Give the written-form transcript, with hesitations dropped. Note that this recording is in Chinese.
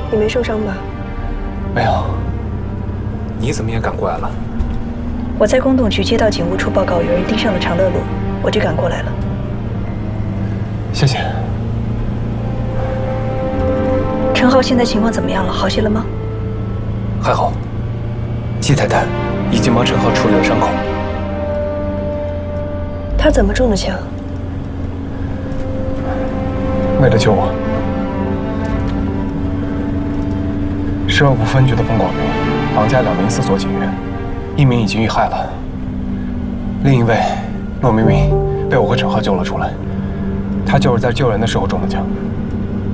你没受伤吧？ 没有。你怎么也赶过来了？ 我在工董局接到警务处报告，有人盯上了长乐路，我就赶过来了。 谢谢。 陈浩现在情况怎么样了？好些了吗？ 还好，季太太已经帮陈浩处理了伤口。 他怎么中的枪？ 为了救我，12部分局的冯广明绑架2名司所警员，1名已经遇害了，另一位骆明明被我和陈浩救了出来。他就是在救人的时候中的枪。